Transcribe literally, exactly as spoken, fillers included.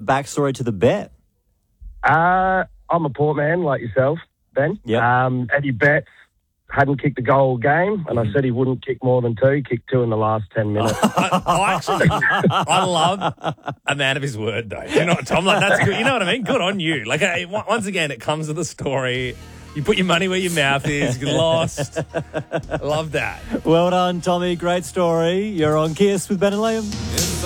backstory to the bet? Uh, I'm a port man like yourself, Ben. Yep. Um, Eddie Betts hadn't kicked a goal all game, and I said he wouldn't kick more than two. He kicked two in the last ten minutes. I, I actually, I love a man of his word, though. You know what, Tom? Like, that's good. You know what I mean? Good on you. Like, uh, once again, it comes to the story. You put your money where your mouth is. You lost. Love that. Well done, Tommy. Great story. You're on Kiss with Ben and Liam.